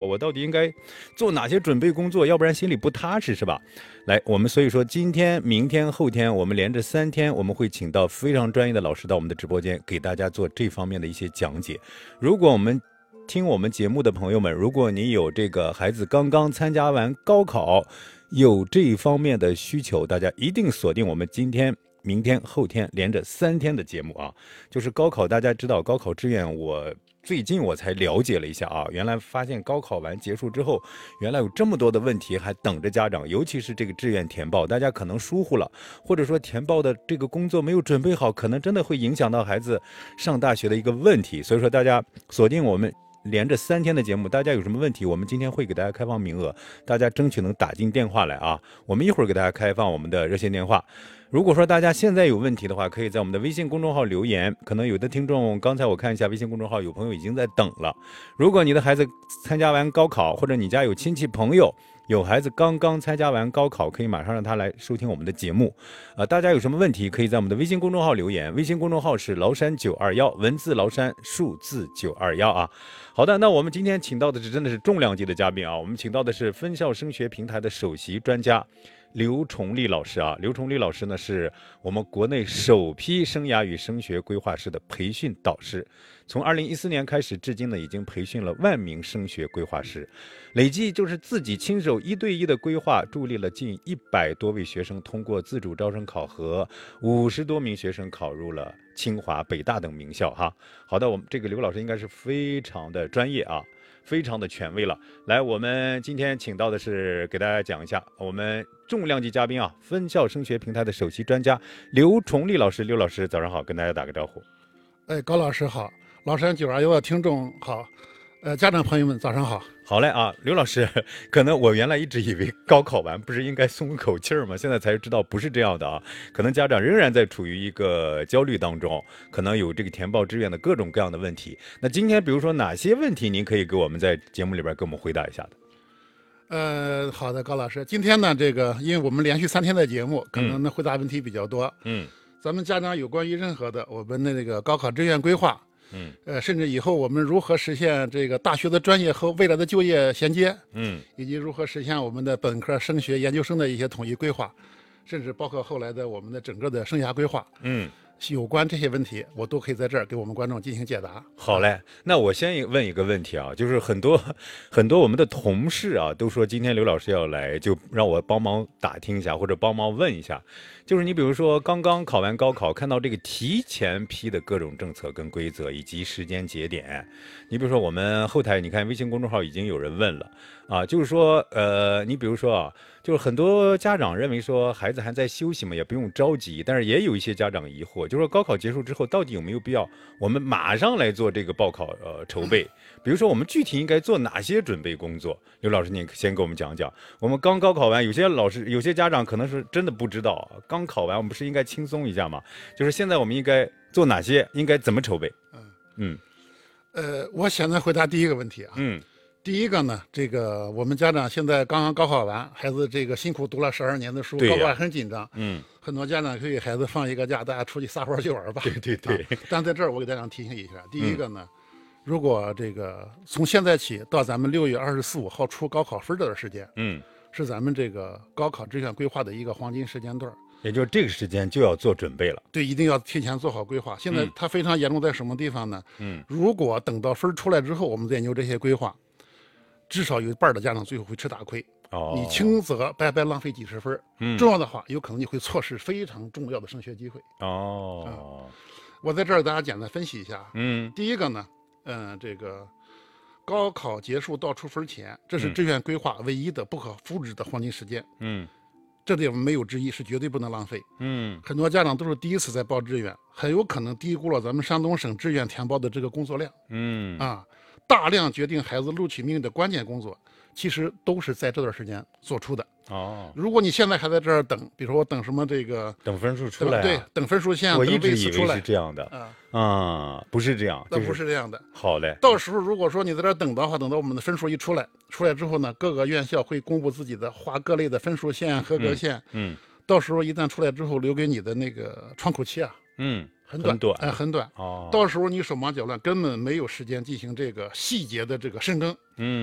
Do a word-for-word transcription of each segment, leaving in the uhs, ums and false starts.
我到底应该做哪些准备工作，要不然心里不踏实，是吧？来，我们所以说今天、明天、后天，我们连着三天，我们会请到非常专业的老师到我们的直播间，给大家做这方面的一些讲解。如果我们听我们节目的朋友们，如果你有这个孩子刚刚参加完高考，有这一方面的需求，大家一定锁定我们今天、明天、后天连着三天的节目啊。就是高考，大家知道高考志愿，我最近我才了解了一下啊，原来发现高考完结束之后，原来有这么多的问题还等着家长，尤其是这个志愿填报，大家可能疏忽了，或者说填报的这个工作没有准备好，可能真的会影响到孩子上大学的一个问题。所以说大家锁定我们连着三天的节目，大家有什么问题，我们今天会给大家开放名额，大家争取能打进电话来啊。我们一会儿给大家开放我们的热线电话。如果说大家现在有问题的话，可以在我们的微信公众号留言。可能有的听众，刚才我看一下微信公众号，有朋友已经在等了。如果你的孩子参加完高考，或者你家有亲戚朋友有孩子刚刚参加完高考，可以马上让他来收听我们的节目。呃，大家有什么问题，可以在我们的微信公众号留言。微信公众号是崂山九二幺，文字崂山，数字九二幺啊。好的，那我们今天请到的是真的是重量级的嘉宾啊，我们请到的是分校升学平台的首席专家刘崇利老师啊。刘崇利老师呢，是我们国内首批生涯与升学规划师的培训导师，从二零一四年开始至今呢，已经培训了万名升学规划师，累计就是自己亲手一对一的规划，助力了近一百多位学生通过自主招生考核，五十多名学生考入了清华、北大等名校哈。好的，我们这个刘老师应该是非常的专业啊，非常的权威了。来，我们今天请到的是给大家讲一下我们重量级嘉宾啊，分校升学平台的首席专家刘崇利老师。刘老师早上好，跟大家打个招呼。 哎，高老师好，崂山九二幺的听众好，呃，家长朋友们早上好。 好嘞啊，刘老师，可能我原来一直以为高考完不是应该松口气儿吗？现在才知道不是这样的啊，可能家长仍然在处于一个焦虑当中，可能有这个填报志愿的各种各样的问题。那今天比如说哪些问题，您可以给我们在节目里边给我们回答一下的？ 呃，好的，高老师，今天呢，这个因为我们连续三天的节目，可能呢回答问题比较多。嗯，咱们家长有关于任何的我们的这个高考志愿规划。嗯，呃，甚至以后我们如何实现这个大学的专业和未来的就业衔接，嗯，以及如何实现我们的本科升学、研究生的一些统一规划，甚至包括后来的我们的整个的生涯规划，嗯，有关这些问题，我都可以在这儿给我们观众进行解答。 好嘞，那我先问一个问题啊，就是很多很多我们的同事啊，都说今天刘老师要来，就让我帮忙打听一下，或者帮忙问一下。就是你比如说刚刚考完高考，看到这个提前批的各种政策跟规则以及时间节点，你比如说我们后台你看微信公众号已经有人问了啊，就是说呃，你比如说啊，就是很多家长认为说孩子还在休息嘛，也不用着急，但是也有一些家长疑惑，就是说高考结束之后到底有没有必要我们马上来做这个报考呃筹备？比如说我们具体应该做哪些准备工作？刘老师，你先给我们讲讲。我们刚高考完，有些老师、有些家长可能是真的不知道，刚考完我们不是应该轻松一下吗？就是现在我们应该做哪些，应该怎么筹备？嗯嗯，呃，我现在回答第一个问题啊。嗯，第一个呢，这个我们家长现在刚刚高考完，孩子这个辛苦读了十二年的书，高考很紧张。嗯，很多家长可以给孩子放一个假，大家出去撒欢去玩吧。 对对对。 啊、但在这儿我给大家提醒一下，第一个呢。嗯，如果这个从现在起到咱们六月二十四五号出高考分这段时间，嗯，是咱们这个高考志愿规划的一个黄金时间段， 也就是这个时间就要做准备了。 对，一定要提前做好规划。现在它非常严重在什么地方呢？嗯，如果等到分出来之后，我们再研究这些规划，至少有一半的家长最后会吃大亏。哦，你轻则白白浪费几十分，嗯，重要的话，有可能你会错失非常重要的升学机会。哦，嗯，我在这儿大家简单分析一下。嗯，第一个呢。嗯，这个高考结束到出分前，这是志愿规划唯一的不可复制的黄金时间。嗯，这点没有之一，是绝对不能浪费。嗯，很多家长都是第一次在报志愿，很有可能低估了咱们山东省志愿填报的这个工作量。嗯，啊，大量决定孩子录取命运的关键工作，其实都是在这段时间做出的。哦，如果你现在还在这儿等，比如说我等什么这个等分数出来、啊， 对，等分数线， 我一直以为是这样的啊啊，不是这样， 那不是这样的。 好嘞， 到时候如果说你在这儿等的话，等到我们的分数一出来，出来之后呢，各个院校会公布自己的划各类的分数线、合格线。嗯，嗯到时候一旦出来之后，留给你的那个窗口期啊，嗯，很短， 很短， 哎，很短。哦，到时候你手忙脚乱，根本没有时间进行这个细节的这个深耕。嗯。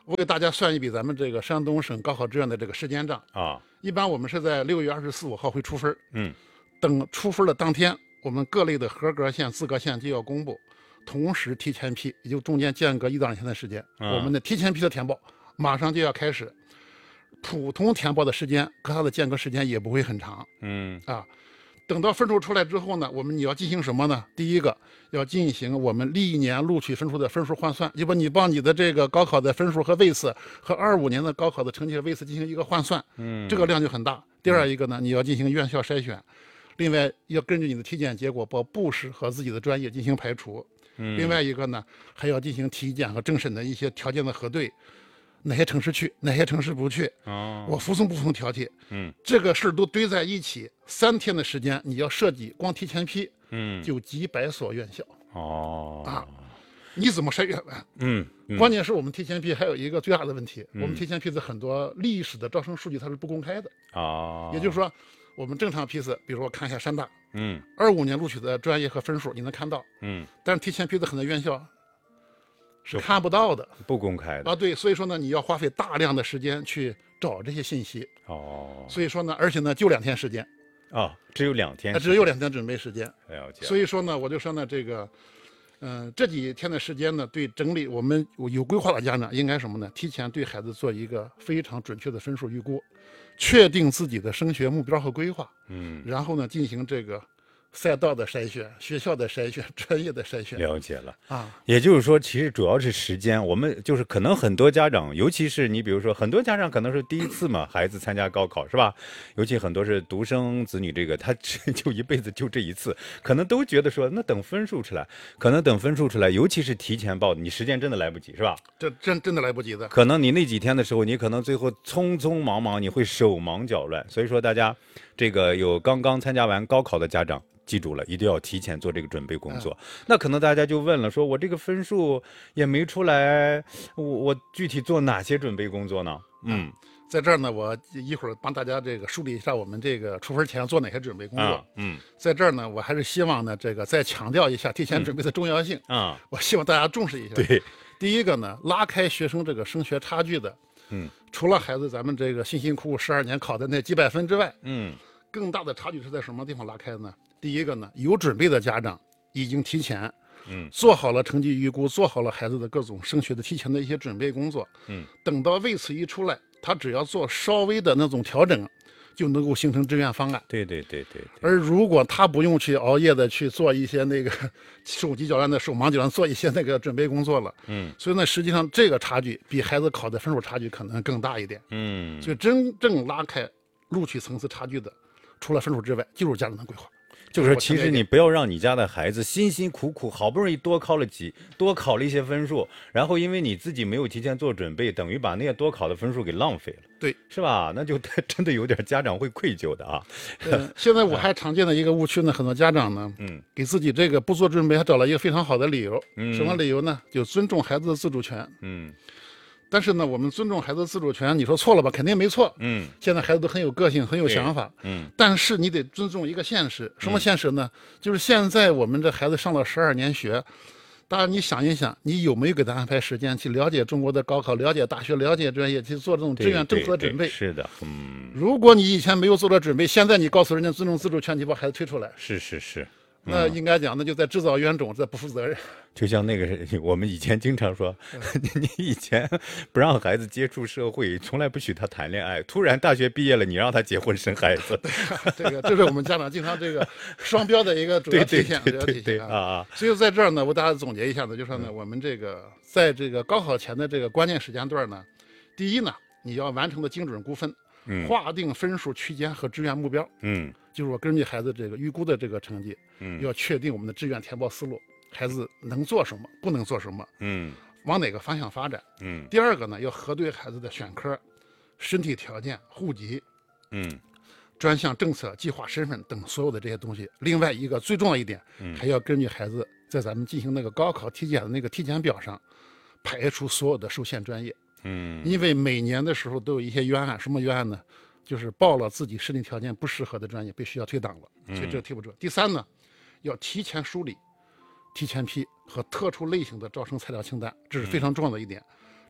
我给大家算一笔咱们这个山东省高考志愿的这个时间账啊。 一般我们是在六月二十四五号会出分， 嗯， 等出分的当天，我们各类的合格线、资格线就要公布，同时提前批，也就中间间隔一到两天的时间，啊、我们的提前批的填报马上就要开始。普通填报的时间和它的间隔时间也不会很长， 嗯啊，等到分数出来之后呢，我们你要进行什么呢？第一个要进行我们历年录取分数的分数换算，就把你帮你的这个高考的分数和位次和二五年的高考的成绩和位次进行一个换算， 嗯， 这个量就很大。第二一个呢，你要进行院校筛选，另外要根据你的体检结果把不适合自己的专业进行排除， 嗯， 另外一个呢还要进行体检和政审的一些条件的核对。哪些城市去，哪些城市不去？ 哦， 我服从不服从调剂？ 嗯， 这个事儿都堆在一起，三天的时间，你要设计光提前批， 嗯， 就几百所院校。 哦， 啊，你怎么筛选完？ 嗯，嗯关键是我们提前批还有一个最大的问题， 嗯、 我们提前批的很多历史的招生数据它是不公开的。 哦， 也就是说，我们正常批次，比如我看一下山大， 嗯， 二五年录取的专业和分数你能看到， 嗯， 但是提前批的很多院校。是看不到的， 不公开的啊。对，所以说呢，你要花费大量的时间去找这些信息。 哦， 所以说呢，而且呢，就两天时间。 啊，只有两天， 只有两天准备时间。 了解。 所以说呢，我就说呢，这个，嗯、呃，这几天的时间呢，对整理我们有规划的家长应该什么呢？提前对孩子做一个非常准确的分数预估，确定自己的升学目标和规划。 嗯， 然后呢，进行这个。赛道的筛选，学校的筛选，专业的筛选， 了解了啊。 也就是说，其实主要是时间。我们就是可能很多家长，尤其是你比如说，很多家长可能是第一次嘛，孩子参加高考是吧？尤其很多是独生子女，这个他就一辈子就这一次，可能都觉得说，那等分数出来，可能等分数出来，尤其是提前报，你时间真的来不及是吧？ 这真真的来不及的。 可能你那几天的时候，你可能最后匆匆忙忙，你会手忙脚乱。所以说，大家这个有刚刚参加完高考的家长。记住了，一定要提前做这个准备工作。嗯、那可能大家就问了，说我这个分数也没出来，我我具体做哪些准备工作呢？嗯， 在这儿呢，我一会儿帮大家这个梳理一下我们这个出分前做哪些准备工作。 嗯，嗯在这儿呢，我还是希望呢，这个再强调一下提前准备的重要性。 啊、嗯， 我希望大家重视一下。 对， 第一个呢，拉开学生这个升学差距的， 嗯， 除了孩子咱们这个辛辛苦苦十二年考的那几百分之外， 嗯， 更大的差距是在什么地方拉开的呢？第一个呢，有准备的家长已经提前， 嗯， 做好了成绩预估，做好了孩子的各种升学的提前的一些准备工作， 嗯， 等到位次一出来，他只要做稍微的那种调整，就能够形成志愿方案。 对对对 对, 对。 而如果他不用去熬夜的去做一些那个手急脚乱的手忙脚乱做一些那个准备工作了， 嗯， 所以呢，实际上这个差距比孩子考的分数差距可能更大一点。 嗯， 所以真正拉开录取层次差距的，除了分数之外，就是家长的规划。 就是说，其实你不要让你家的孩子辛辛苦苦，好不容易多考了几，多考了一些分数，然后因为你自己没有提前做准备，等于把那些多考的分数给浪费了， 对， 是吧？那就真的有点家长会愧疚的啊。 呃、现在我还常见的一个误区呢，很多家长呢，嗯，给自己这个不做准备，还找了一个非常好的理由。嗯，什么理由呢？就尊重孩子的自主权。 嗯。 但是呢，我们尊重孩子的自主权，你说错了吧？肯定没错。 嗯， 现在孩子都很有个性，很有想法。 嗯， 但是你得尊重一个现实，什么现实呢？嗯、就是现在我们这孩子上了十二年学，当然你想一想，你有没有给他安排时间去了解中国的高考，了解大学，了解专业，去做这种志愿政策的准备？ 是的，嗯。 如果你以前没有做这准备，现在你告诉人家尊重自主权，你把孩子推出来， 是是是。嗯、 那应该讲，那就在制造冤种，在不负责任。 就像那个，我们以前经常说，你你以前不让孩子接触社会，从来不许他谈恋爱，突然大学毕业了，你让他结婚生孩子， 这个这是我们家长经常这个双标的一个主要体现，主要体现啊啊！所以在这儿呢，我大家总结一下呢，就说呢，我们这个在这个高考前的这个关键时间段呢，第一呢，你要完成的精准估分， 嗯， 划定分数区间和志愿目标， 嗯。 就是我根据孩子这个预估的这个成绩， 嗯， 要确定我们的志愿填报思路，孩子能做什么，不能做什么， 嗯， 往哪个方向发展， 嗯。 第二个呢，要核对孩子的选科、身体条件、户籍， 嗯， 专项政策、计划身份等所有的这些东西。另外一个最重要一点， 嗯， 还要根据孩子在咱们进行那个高考体检的那个体检表上，排除所有的受限专业， 嗯， 因为每年的时候都有一些冤案，什么冤案呢？就是报了自己身体条件不适合的专业，被学校退档了，所以这个提不准。嗯、第三呢，要提前梳理、提前批和特殊类型的招生材料清单，这是非常重要的一点。嗯、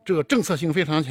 这个政策性非常强。